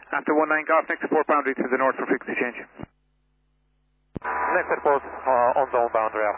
After 19 Golf, next support boundary to the north for fixed exchange. Next support on zone boundary,